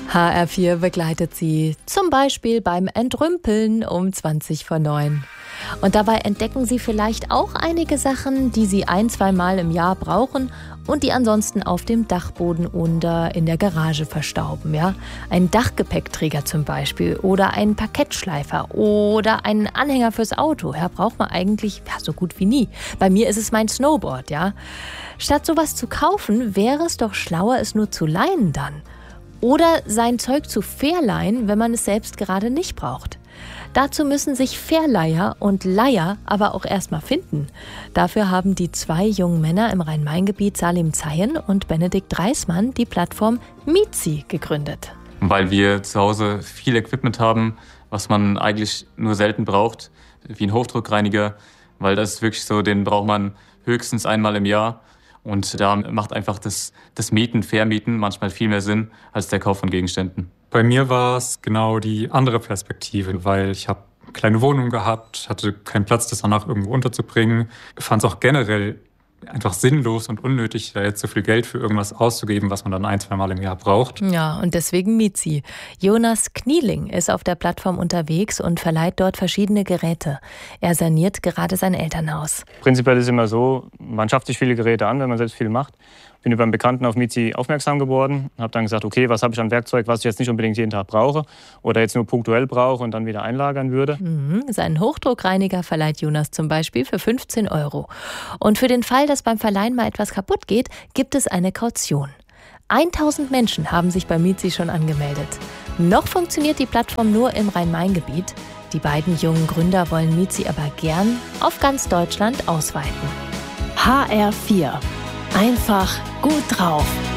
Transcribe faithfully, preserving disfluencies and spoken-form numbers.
H R vier begleitet Sie zum Beispiel beim Entrümpeln um zwanzig vor neun. Und dabei entdecken Sie vielleicht auch einige Sachen, die Sie ein-, zweimal im Jahr brauchen und die ansonsten auf dem Dachboden oder in der Garage verstauben. Ja? Ein Dachgepäckträger zum Beispiel oder ein Parkettschleifer oder einen Anhänger fürs Auto. Ja, braucht man eigentlich ja, so gut wie nie. Bei mir ist es mein Snowboard. Ja? Statt sowas zu kaufen, wäre es doch schlauer, es nur zu leihen dann. Oder sein Zeug zu verleihen, wenn man es selbst gerade nicht braucht. Dazu müssen sich Verleiher und Leiher aber auch erstmal finden. Dafür haben die zwei jungen Männer im Rhein-Main-Gebiet Salim Zeyen und Benedikt Reismann die Plattform Mietzi gegründet. Weil wir zu Hause viel Equipment haben, was man eigentlich nur selten braucht, wie ein Hochdruckreiniger, weil das ist wirklich so, den braucht man höchstens einmal im Jahr. Und da macht einfach das, das Mieten, Vermieten manchmal viel mehr Sinn als der Kauf von Gegenständen. Bei mir war es genau die andere Perspektive, weil ich habe eine kleine Wohnung gehabt, hatte keinen Platz, das danach irgendwo unterzubringen. Ich fand es auch generell einfach sinnlos und unnötig, da jetzt so viel Geld für irgendwas auszugeben, was man dann ein-, zweimal im Jahr braucht. Ja, und deswegen Mietzi. Jonas Knieling ist auf der Plattform unterwegs und verleiht dort verschiedene Geräte. Er saniert gerade sein Elternhaus. Prinzipiell ist es immer so, man schafft sich viele Geräte an, wenn man selbst viel macht. Bin über einen Bekannten auf Mietzi aufmerksam geworden und habe dann gesagt, okay, was habe ich an Werkzeug, was ich jetzt nicht unbedingt jeden Tag brauche oder jetzt nur punktuell brauche und dann wieder einlagern würde. Mhm, seinen Hochdruckreiniger verleiht Jonas zum Beispiel für fünfzehn Euro. Und für den Fall, dass beim Verleihen mal etwas kaputt geht, gibt es eine Kaution. tausend Menschen haben sich bei Mietzi schon angemeldet. Noch funktioniert die Plattform nur im Rhein-Main-Gebiet. Die beiden jungen Gründer wollen Mietzi aber gern auf ganz Deutschland ausweiten. H R vier. Einfach gut drauf.